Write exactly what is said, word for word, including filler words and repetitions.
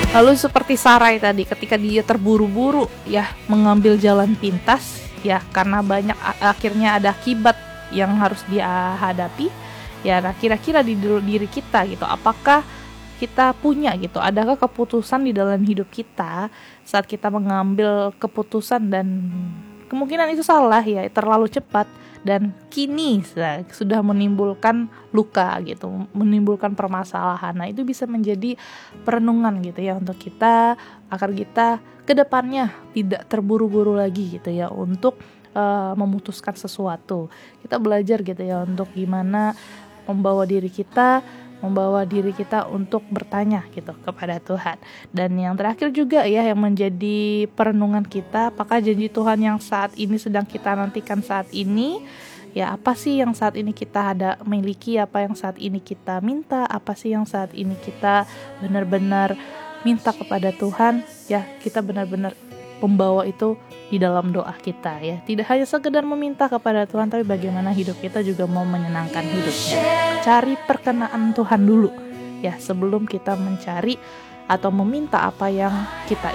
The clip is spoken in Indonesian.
Lalu seperti Sarai tadi, ketika dia terburu-buru ya mengambil jalan pintas ya, karena banyak akhirnya ada akibat yang harus dia hadapi ya. Nah, kira-kira di diri kita gitu, apakah kita punya gitu, adakah keputusan di dalam hidup kita saat kita mengambil keputusan dan kemungkinan itu salah ya, terlalu cepat dan kini sudah menimbulkan luka gitu, menimbulkan permasalahan. Nah, itu bisa menjadi perenungan gitu ya untuk kita, agar kita kedepannya tidak terburu-buru lagi gitu ya untuk uh, memutuskan sesuatu. Kita belajar gitu ya untuk gimana membawa diri kita membawa diri kita untuk bertanya gitu kepada Tuhan. Dan yang terakhir juga ya, yang menjadi perenungan kita, apakah janji Tuhan yang saat ini sedang kita nantikan saat ini, ya apa sih yang saat ini kita ada miliki, apa yang saat ini kita minta, apa sih yang saat ini kita benar-benar minta kepada Tuhan, ya kita benar-benar membawa itu di dalam doa kita ya. Tidak hanya sekedar meminta kepada Tuhan, tapi bagaimana hidup kita juga mau menyenangkan hidupnya. Cari perkenaan Tuhan dulu ya, sebelum kita mencari atau meminta apa yang kita